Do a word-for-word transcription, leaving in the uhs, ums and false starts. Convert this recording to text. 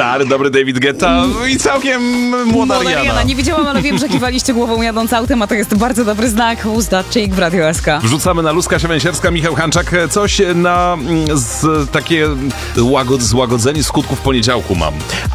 Stary, dobry David Guetta i całkiem młoda Rihanna. Rihanna. Nie wiedziałam, ale wiem, że kiwaliście głową jadąc autem, a to jest bardzo dobry znak. Who's that chick w Radio S K. Wrzucamy na Luzka Siewęsierska, Michał Hanczak. Coś na mm, z, takie łagod, złagodzenie skutków poniedziałku mam.